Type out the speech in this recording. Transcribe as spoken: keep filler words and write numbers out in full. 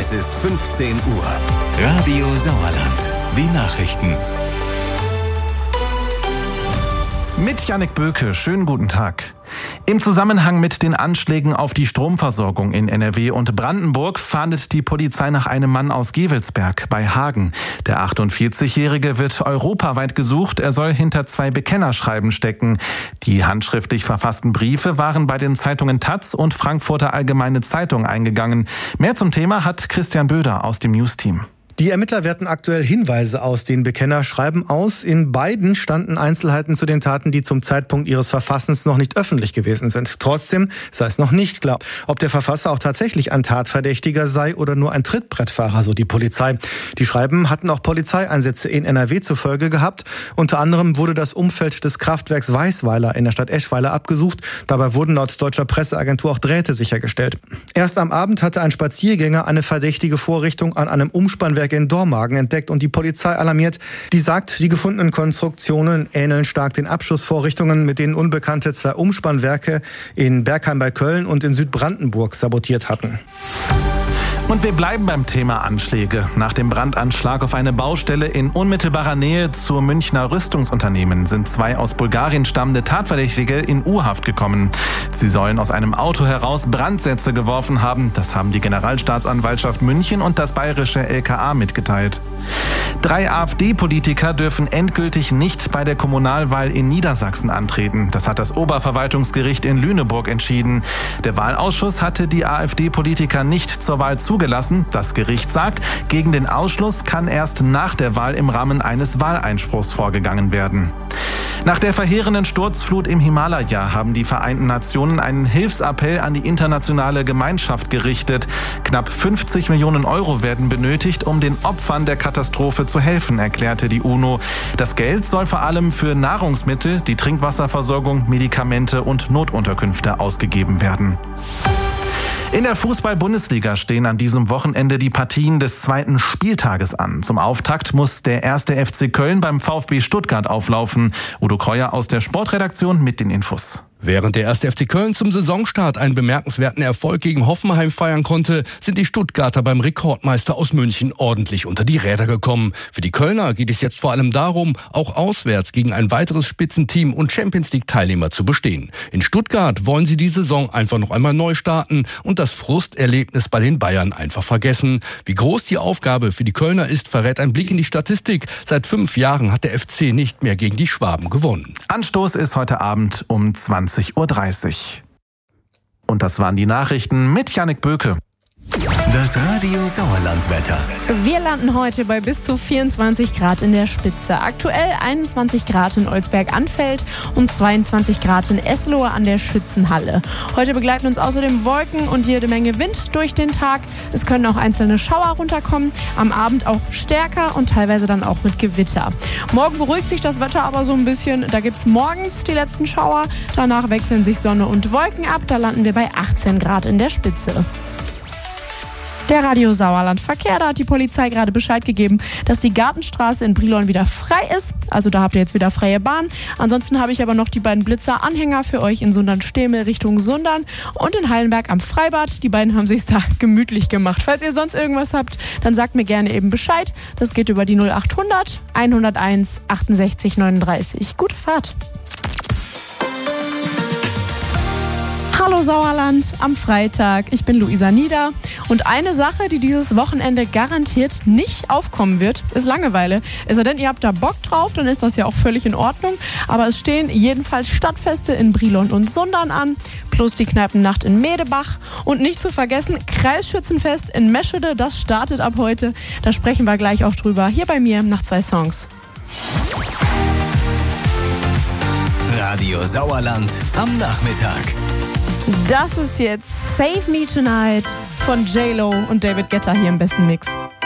Es ist fünfzehn Uhr. Radio Sauerland. Die Nachrichten. Mit Jannik Böke, schönen guten Tag. Im Zusammenhang mit den Anschlägen auf die Stromversorgung in N R W und Brandenburg fahndet die Polizei nach einem Mann aus Gevelsberg bei Hagen. Der achtundvierzigjährige wird europaweit gesucht. Er soll hinter zwei Bekennerschreiben stecken. Die handschriftlich verfassten Briefe waren bei den Zeitungen Taz und Frankfurter Allgemeine Zeitung eingegangen. Mehr zum Thema hat Christian Böder aus dem News-Team. Die Ermittler werten aktuell Hinweise aus den Bekennerschreiben aus. In beiden standen Einzelheiten zu den Taten, die zum Zeitpunkt ihres Verfassens noch nicht öffentlich gewesen sind. Trotzdem sei es noch nicht klar, ob der Verfasser auch tatsächlich ein Tatverdächtiger sei oder nur ein Trittbrettfahrer, so die Polizei. Die Schreiben hatten auch Polizeieinsätze in N R W zur Folge gehabt. Unter anderem wurde das Umfeld des Kraftwerks Weißweiler in der Stadt Eschweiler abgesucht. Dabei wurden laut deutscher Presseagentur auch Drähte sichergestellt. Erst am Abend hatte ein Spaziergänger eine verdächtige Vorrichtung an einem Umspannwerk in Dormagen entdeckt und die Polizei alarmiert. Die sagt, die gefundenen Konstruktionen ähneln stark den Abschussvorrichtungen, mit denen Unbekannte zwei Umspannwerke in Bergheim bei Köln und in Südbrandenburg sabotiert hatten. Und wir bleiben beim Thema Anschläge. Nach dem Brandanschlag auf eine Baustelle in unmittelbarer Nähe zur Münchner Rüstungsunternehmen sind zwei aus Bulgarien stammende Tatverdächtige in U-Haft gekommen. Sie sollen aus einem Auto heraus Brandsätze geworfen haben. Das haben die Generalstaatsanwaltschaft München und das bayerische L K A mitgeteilt. Drei AfD-Politiker dürfen endgültig nicht bei der Kommunalwahl in Niedersachsen antreten. Das hat das Oberverwaltungsgericht in Lüneburg entschieden. Der Wahlausschuss hatte die AfD-Politiker nicht zur Wahl zugelassen. Das Gericht sagt, gegen den Ausschluss kann erst nach der Wahl im Rahmen eines Wahleinspruchs vorgegangen werden. Nach der verheerenden Sturzflut im Himalaya haben die Vereinten Nationen einen Hilfsappell an die internationale Gemeinschaft gerichtet. Knapp fünfzig Millionen Euro werden benötigt, um den Opfern der Katastrophe zu helfen, erklärte die UNO. Das Geld soll vor allem für Nahrungsmittel, die Trinkwasserversorgung, Medikamente und Notunterkünfte ausgegeben werden. In der Fußball-Bundesliga stehen an diesem Wochenende die Partien des zweiten Spieltages an. Zum Auftakt muss der erste F C Köln beim VfB Stuttgart auflaufen. Udo Kreuer aus der Sportredaktion mit den Infos. Während der erste F C Köln zum Saisonstart einen bemerkenswerten Erfolg gegen Hoffenheim feiern konnte, sind die Stuttgarter beim Rekordmeister aus München ordentlich unter die Räder gekommen. Für die Kölner geht es jetzt vor allem darum, auch auswärts gegen ein weiteres Spitzenteam und Champions-League-Teilnehmer zu bestehen. In Stuttgart wollen sie die Saison einfach noch einmal neu starten und das Frusterlebnis bei den Bayern einfach vergessen. Wie groß die Aufgabe für die Kölner ist, verrät ein Blick in die Statistik. Seit fünf Jahren hat der F C nicht mehr gegen die Schwaben gewonnen. Anstoß ist heute Abend um zwanzig Uhr dreißig. Und das waren die Nachrichten mit Jannik Böke. Das Radio Sauerland-Wetter. Wir landen heute bei bis zu vierundzwanzig Grad in der Spitze. Aktuell einundzwanzig Grad in Olsberg-Anfeld und zweiundzwanzig Grad in Eslohe an der Schützenhalle. Heute begleiten uns außerdem Wolken und jede Menge Wind durch den Tag. Es können auch einzelne Schauer runterkommen, am Abend auch stärker und teilweise dann auch mit Gewitter. Morgen beruhigt sich das Wetter aber so ein bisschen. Da gibt es morgens die letzten Schauer. Danach wechseln sich Sonne und Wolken ab. Da landen wir bei achtzehn Grad in der Spitze. Der Radio Sauerland Verkehr, da hat die Polizei gerade Bescheid gegeben, dass die Gartenstraße in Brilon wieder frei ist. Also da habt ihr jetzt wieder freie Bahn. Ansonsten habe ich aber noch die beiden Blitzer-Anhänger für euch in Sundern-Stehmel Richtung Sundern und in Hallenberg am Freibad. Die beiden haben sich's da gemütlich gemacht. Falls ihr sonst irgendwas habt, dann sagt mir gerne eben Bescheid. Das geht über die null achthundert hunderteins achtundsechzig neununddreißig. Gute Fahrt! Hallo Sauerland am Freitag, ich bin Luisa Nieder und eine Sache, die dieses Wochenende garantiert nicht aufkommen wird, ist Langeweile. Es sei denn, ihr habt da Bock drauf, dann ist das ja auch völlig in Ordnung, aber es stehen jedenfalls Stadtfeste in Brilon und Sundern an, plus die Kneipennacht in Medebach und nicht zu vergessen, Kreisschützenfest in Meschede, das startet ab heute, da sprechen wir gleich auch drüber, hier bei mir nach zwei Songs. Radio Sauerland am Nachmittag. Das ist jetzt Save Me Tonight von J Lo und David Guetta hier im besten Mix.